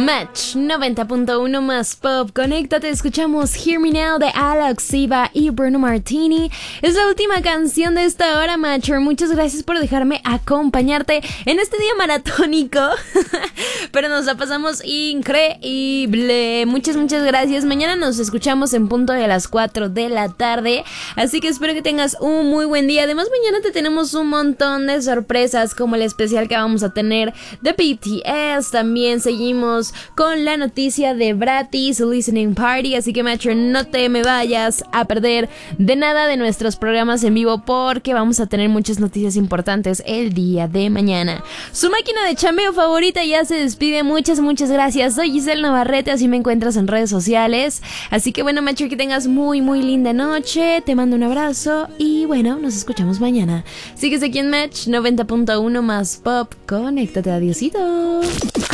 Match 90.1 más pop. Conéctate, escuchamos Hear Me Now de Alex Siva y Bruno Martini. Es la última canción de esta hora, Matcher. Muchas gracias por dejarme acompañarte en este día maratónico. Pero nos la pasamos increíble. Muchas gracias. Mañana nos escuchamos en punto de las 4 de la tarde. Así que espero que tengas un muy buen día. Además, mañana te tenemos un montón de sorpresas, como el especial que vamos a tener de BTS. También seguimos con la noticia de Bratty, su listening party. Así que, Matcher, no te me vayas a perder de nada de nuestros programas en vivo, porque vamos a tener muchas noticias importantes el día de mañana. Su máquina de chambeo favorita ya se despide. Muchas gracias. Soy Giselle Navarrete, así me encuentras en redes sociales. Así que bueno, Matcher, que tengas muy linda noche. Te mando un abrazo y bueno, nos escuchamos mañana. Sigues aquí en Match 90.1 más pop. Conéctate, adiosito.